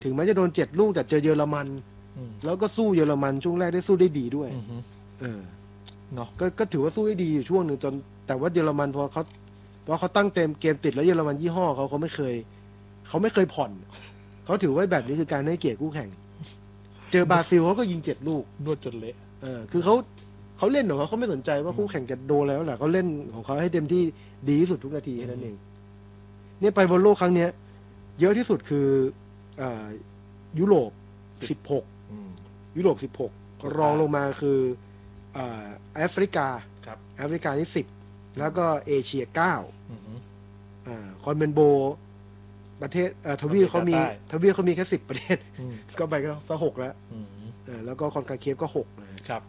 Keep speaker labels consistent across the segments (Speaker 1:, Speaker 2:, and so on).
Speaker 1: ถึงแม้จะโดน7 ลูกแต่เจอเยอรมันแล้วก็สู้เยอรมันช่วงแรกได้สู้ได้ดีด้วย
Speaker 2: เนาะ
Speaker 1: ก็ถือว่าสู้ได้ดีอยู่ช่วงหนึ่งจนแต่ว่าเยอรมันพอเขาตั้งเต็มเกมติดแล้วเยอรมันยี่ห้อเขาไม่เคยผ่อนเขาถือว่าแบบนี้คือการให้เกียรติคู่แข่งเจอบราซิลเขาก็ยิง7 ลูก
Speaker 2: นวดจนเละ
Speaker 1: คือเขาเล่นของเขาไม่สนใจว่าคู่แข่งจะโดนแล้วแหละเขาเล่นของเขาให้เต็มที่ดีที่สุดทุกนาทีแค่นั้นเองเนี่ยไปบอลโลกครั้งเนี้ยเยอะที่สุดคือยุโรป16ยุโรป16รองลงมาคือแอฟริกานี่10แล้วก็เอเชีย9คอนเมนโบประเทศทวีปเขามีแค่10 ประเทศก็ไปก็ซะ6แล้วก็คอนคาเคฟก็6นะครับ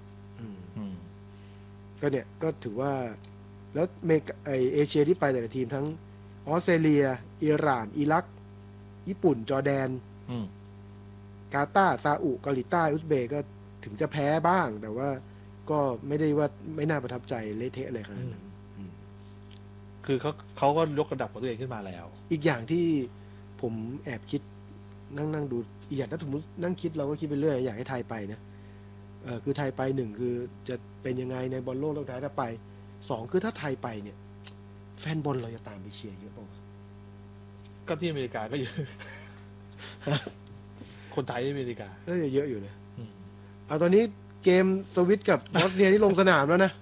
Speaker 1: ก็เนี่ยก็ถือว่าแล้วเอเชียที่ไปแต่ละทีมทั้งออสเตรเลียอิหร่านอิรักญี่ปุ่นจอร์แดนกาตาร์ซาอุเกาหลีใต้อุซเบย์ก็ถึงจะแพ้บ้างแต่ว่าก็ไม่ได้ว่าไม่น่าประทับใจเละเทะเลยขนาดนั้น
Speaker 2: คือเขาก็ยกระดับของตัวเองขึ้นมาแล้ว
Speaker 1: อีกอย่างที่ผมแอบคิดนั่งดูอีกอย่างถ้าสมมตินั่งคิดเราก็คิดไปเรื่อยอยากให้ไทยไปนะคือไทยไป1คือจะเป็นยังไงในบอลโลกรอบสุดท้ายถ้าไป2คือถ้าไทยไปเนี่ยแฟนบอลเราจะตามไปเชียร์เยอะป่าว
Speaker 2: ก็ที่อเมริกาก็เยอะ คนไทยที่อเมริกา
Speaker 1: ก็เยอะอยู่นะเอาตอนนี้เกมสวิตกับบอสเนียที่ลงสนามแล้วนะ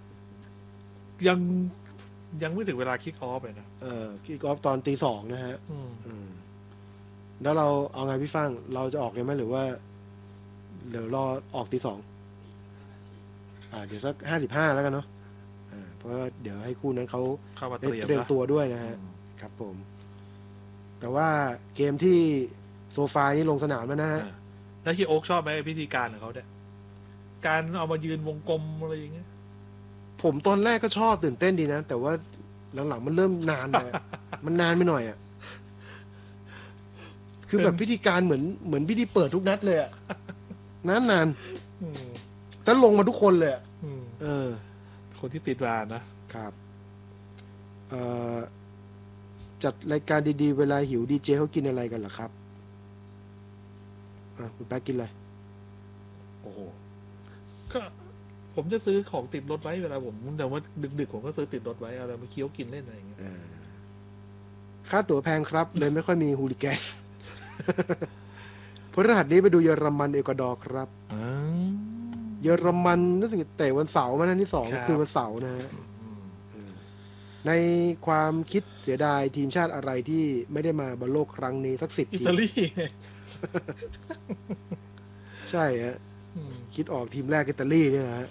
Speaker 2: ยังไม่ถึงเวลาคิกออฟเลยนะ
Speaker 1: คิกออฟตอนตี 2นะฮะแล้วเราเอาไงพี่ฟังเราจะออกเลยไหมหรือว่าเดี๋ยวรอออกตี 2เดี๋ยวสัก55แล้วกันเนาะเพราะเดี๋ยวให้คู่นั้นเขาเตรียมตัวด้วยนะฮะครับผมแต่ว่าเกมที่โซฟานี่ลงสนามแล้วนะฮะ
Speaker 2: แล้วที่โอ๊กชอบไหมพิธีการของเขาเนี่ยการเอามายืนวงกลมอะไรอย่างเงี้ย
Speaker 1: ผมตอนแรกก็ชอบตื่นเต้นดีนะแต่ว่าหลังๆมันเริ่มนานไปมันนานไปหน่อยคือแบบพิธีการเหมือนพิธีเปิดทุกนัดเลยนานแต่ลงมาทุกคนเลย
Speaker 2: คนที่ติดมานะครับ
Speaker 1: จัดรายการดีๆเวลาหิวดีเจเขากินอะไรกันล่ะครับคุณแป๊กกินอะไร
Speaker 2: โอ้โหก็ผมจะซื้อของติดรถไว้เวลาผมแต่ว่าดึกๆผมก็ซื้อติดรถไว้เอาอะไรมาเคี้ยวกินเล่นอะไรอย่างเงี้ย
Speaker 1: ค่าตั๋วแพงครับเลยไม่ค่อยมีฮูลิแกนพฤหัสนี้ไปดูเยอรมันเอกวาดอร์ครับเยอรมันรู้สึกเตะวันเสาร์มันที่2คือวันเสาร์นะฮะในความคิดเสียดายทีมชาติอะไรที่ไม่ได้มาบอลโลกครั้งนี้สัก10 ที
Speaker 2: อิตาลี
Speaker 1: ใช่ฮะคิดออกทีมแรกอิตาลีเนี่ยนะฮะ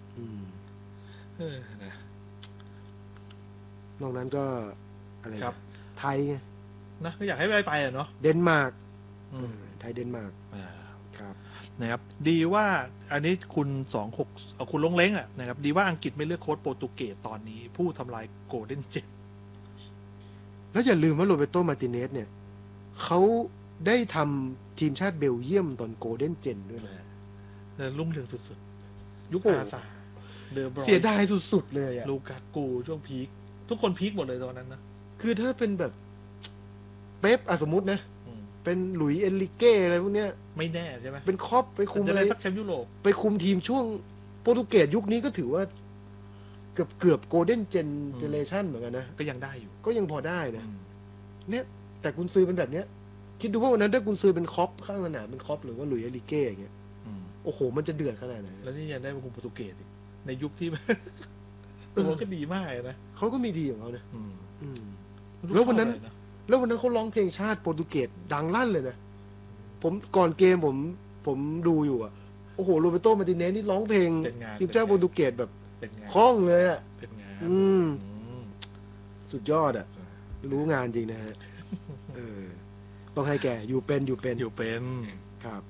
Speaker 1: นอกนั้นก็อะไรไทยไง
Speaker 2: นะก็อยากให้ไปเนาะ
Speaker 1: เดนมาร์กไทยเดนมาร์ก
Speaker 2: ครับนะครับดีว่าอันนี้คุณ26คุณลงเล้งนะครับดีว่าอังกฤษไม่เลือกโค้ชโปรตุเกสตอนนี้ผู้ทำลายโกลเด้นเจ็ต
Speaker 1: แล้วอย่าลืมว่าโรเบโตมาร์ติเนสเนี่ยเขาได้ทำทีมชาติเบลเยียมตอนโกลเด้นเจนด้วยนะ
Speaker 2: รุ่งเรืองสุดๆยุคอาซา
Speaker 1: เสียดายสุดๆเลย
Speaker 2: ลูกากูช่วงพีคทุกคนพีคหมดเลยตอนนั้นนะ
Speaker 1: คือถ้าเป็นแบบเป๊ปสมมุตินะเป็นหลุยส์เอนริเก้อะไรพวกเนี้ย
Speaker 2: ไม่แน่ใช่ไหม
Speaker 1: เป็นคอปไปคุม
Speaker 2: อะไรสักแชมป์ยุโรป
Speaker 1: ไปคุมทีมช่วงโปรตุเกสยุคนี้ก็ถือว่าเกือบโกลเด้นเจเนเรชั่นเหมือนกันนะ
Speaker 2: ก็ยังได้อยู่
Speaker 1: ก็ยังพอได้นะเนี่ยแต่กุนซือเป็นแบบเนี้ยคิดดูว่าวันนั้นถ้ากุนซือเป็นคอปข้างสนามเป็นคอปหรือว่าหลุยส์เอนริเก้อย่างเงี้ยโอ้โหมันจะเดือดขนาดไหน
Speaker 2: แล้วนี่ยังได้มาคุมโปรตุเกสในยุคที่ตัวก็ดีมากนะ
Speaker 1: เขาก็มีดีของเขานะแล้ววันนั้นเขาร้องเพลงชาติโปรตุเกสดังลั่นเลยนะผมก่อนเกมผมดูอยู่โอ้โหโรเบโตมาร์ติเนสนี่ร้องเพลงทีมชาติโปรตุเกสแบบคล่องเลย
Speaker 2: เป็นงาน
Speaker 1: สุดยอดรู้งานจริงนะฮะต้องให้แกอยู่เป็นครับ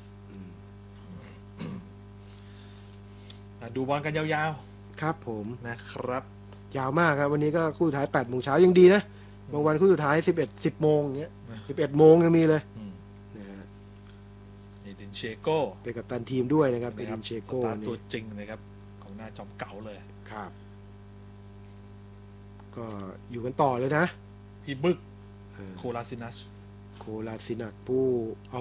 Speaker 2: ดูบอลกันยาว
Speaker 1: ๆครับผม
Speaker 2: นะครับ
Speaker 1: ยาวมากครับวันนี้ก็คู่สุดท้าย 8 โมงเช้ายังดีนะบางวันคู่สุดท้าย10 โมงอย่างเงี้ย11 โมงยังมีเลยนะฮะ
Speaker 2: เอดินเชโก้
Speaker 1: เป็นกัปตันทีมด้วยนะครับเอดินเชโก้
Speaker 2: ตัวจริงนะครับของหน้าจอมเก่าเลย
Speaker 1: ครับก็อยู่กันต่อเลยนะ
Speaker 2: พี่บึกโคลาซินัส
Speaker 1: ผู้